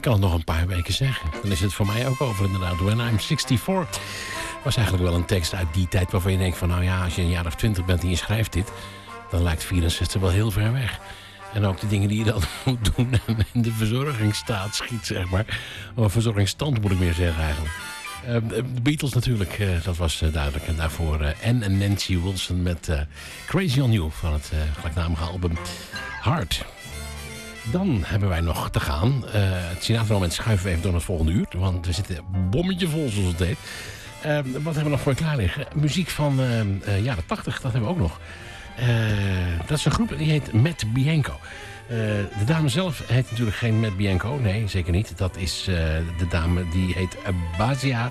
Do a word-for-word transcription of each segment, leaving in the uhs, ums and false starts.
kan het nog een paar weken zeggen. Dan is het voor mij ook over inderdaad. When I'm sixty-four was eigenlijk wel een tekst uit die tijd waarvan je denkt van... nou ja, als je een jaar of twintig bent en je schrijft dit... dan lijkt vierenzestig wel heel ver weg. En ook de dingen die je dan moet doen en in de verzorgingsstaat schiet, zeg maar. Of verzorgingsstand moet ik meer zeggen eigenlijk. Uh, de Beatles natuurlijk, uh, dat was uh, duidelijk. En daarvoor uh, Anne en Nancy Wilson met uh, Crazy on You van het uh, gelijknamige album Heart. Dan hebben wij nog te gaan. Uh, het Sinatra-moment schuiven we even door het volgende uur. Want we zitten bommetje vol, zoals het heet. Uh, wat hebben we nog voor je klaar liggen? Muziek van uh, uh, jaren tachtig, dat hebben we ook nog. Uh, dat is een groep die heet Matt Bianco. Uh, de dame zelf heet natuurlijk geen Matt Bianco. Nee, zeker niet. Dat is uh, de dame die heet Basia.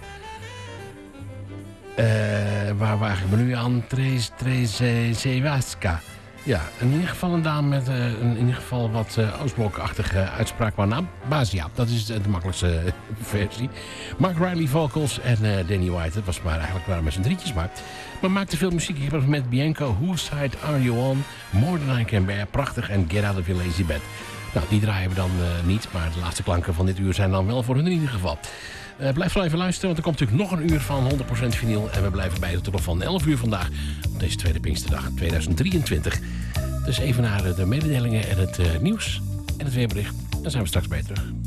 Uh, waar wagen we nu aan? Trezewaska. Ja, in ieder geval een dame met uh, in ieder geval wat uh, Oostblokachtige uitspraak qua naam. Basia, dat is de, de makkelijkste uh, versie. Mark Riley vocals en uh, Danny White. Dat was maar eigenlijk waren met z'n drietjes maar. Maar maakte veel muziek. Ik heb het met Bianco. Whose Side Are You On? More Than I Can Bear. Prachtig. En Get Out of Your Lazy Bed. Nou, die draaien we dan uh, niet. Maar de laatste klanken van dit uur zijn dan wel voor hun in ieder geval. Uh, blijf wel even luisteren, want er komt natuurlijk nog een uur van honderd procent vinyl. En we blijven bij tot nog van elf uur vandaag. Op deze tweede Pinksterdag tweeduizend drieëntwintig. Dus even naar de mededelingen en het uh, nieuws en het weerbericht. Dan zijn we straks bij je terug.